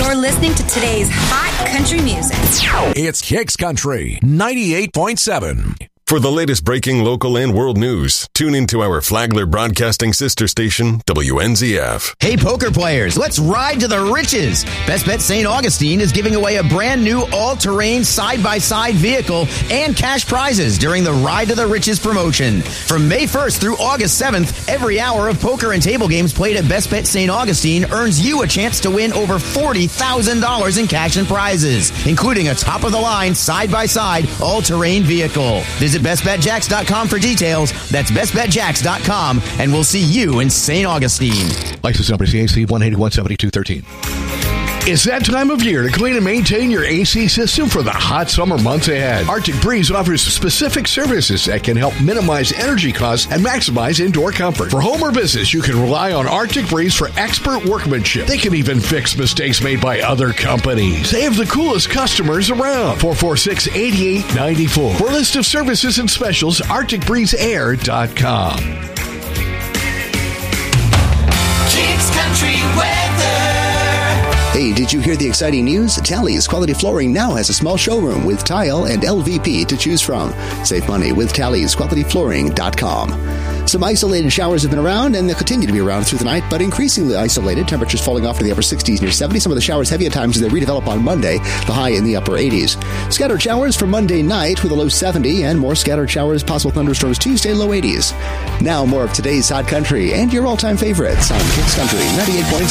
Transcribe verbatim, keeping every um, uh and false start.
You're listening to today's hot country music. It's Kicks Country ninety-eight point seven. For the latest breaking local and world news, tune into our Flagler Broadcasting sister station, W N Z F. Hey, poker players, let's ride to the riches. Best Bet Saint Augustine is giving away a brand new all-terrain side-by-side vehicle and cash prizes during the Ride to the Riches promotion. From May first through August seventh, every hour of poker and table games played at Best Bet Saint Augustine earns you a chance to win over forty thousand dollars in cash and prizes, including a top-of-the-line side-by-side all-terrain vehicle. Visit best bet jacks dot com for details. That's best bet jacks dot com, and we'll see you in Saint Augustine. License number C A C one eighty-one seventy-two thirteen. It's that time of year to clean and maintain your A C system for the hot summer months ahead. Arctic Breeze offers specific services that can help minimize energy costs and maximize indoor comfort. For home or business, you can rely on Arctic Breeze for expert workmanship. They can even fix mistakes made by other companies. They have the coolest customers around. four four six, eight eight nine four. For a list of services and specials, arctic breeze air dot com. Kicks Country Weather. Hey, did you hear the exciting news? Tally's Quality Flooring now has a small showroom with tile and L V P to choose from. Save money with Tally's Quality Flooring dot com. Some isolated showers have been around, and they'll continue to be around through the night, but increasingly isolated. Temperatures falling off to the upper sixties near seventy. Some of the showers heavy at times as they redevelop on Monday, the high in the upper eighties. Scattered showers for Monday night with a low seventy, and more scattered showers, possible thunderstorms Tuesday, low eighties. Now more of today's hot country and your all-time favorites on Kicks Country ninety-eight point seven.